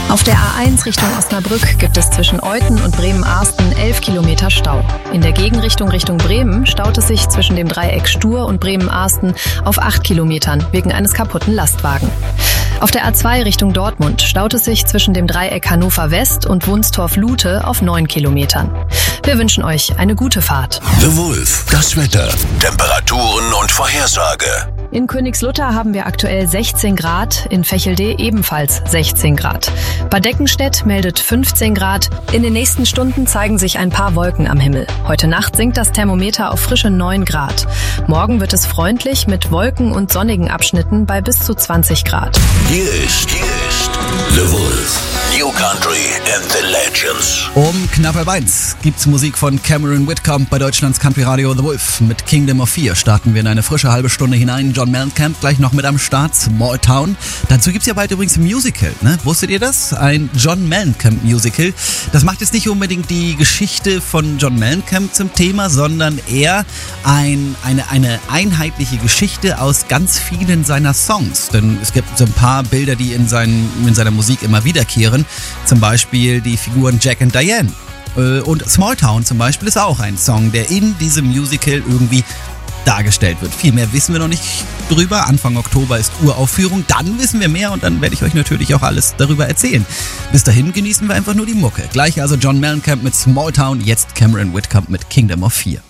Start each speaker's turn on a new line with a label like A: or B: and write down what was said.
A: Auf der A1 Richtung Osnabrück gibt es zwischen Euthen und Bremen-Arsten 11 Kilometer Stau. In der Gegenrichtung Richtung Bremen staut es sich zwischen dem Dreieck Stur und Bremen-Arsten auf 8 Kilometern wegen eines kaputten Lastwagen. Auf der A2 Richtung Dortmund staut es sich zwischen dem Dreieck Hannover West und Wunstorf-Lute auf 9 Kilometern. Wir wünschen euch eine gute Fahrt.
B: The Wolf, das Wetter, Temperaturen und Vorhersage.
A: In Königslutter haben wir aktuell 16 Grad, in Vechelde ebenfalls 16 Grad. Bad Deckenstedt meldet 15 Grad. In den nächsten Stunden zeigen sich ein paar Wolken am Himmel. Heute Nacht sinkt das Thermometer auf frische 9 Grad. Morgen wird es freundlich mit Wolken und sonnigen Abschnitten bei bis zu 20 Grad.
B: Hier ist The Wolf. New Country and the Legends.
C: Um knapp halb 1 gibt's Musik von Cameron Whitcomb bei Deutschlands Country Radio The Wolf. Mit Kingdom of Fear starten wir in eine frische halbe Stunde hinein. John Mellencamp gleich noch mit am Start, Small Town. Dazu gibt's ja bald übrigens ein Musical, ne? Wusstet ihr das? Ein John Mellencamp Musical. Das macht jetzt nicht unbedingt die Geschichte von John Mellencamp zum Thema, sondern eher eine einheitliche Geschichte aus ganz vielen seiner Songs. Denn es gibt so ein paar Bilder, die in seiner Musik immer wiederkehren. Zum Beispiel die Figuren Jack und Diane. Und Small Town zum Beispiel ist auch ein Song, der in diesem Musical irgendwie dargestellt wird. Viel mehr wissen wir noch nicht drüber. Anfang Oktober ist Uraufführung. Dann wissen wir mehr und dann werde ich euch natürlich auch alles darüber erzählen. Bis dahin genießen wir einfach nur die Mucke. Gleich also John Mellencamp mit Small Town, jetzt Cameron Whitcomb mit Kingdom of Fear.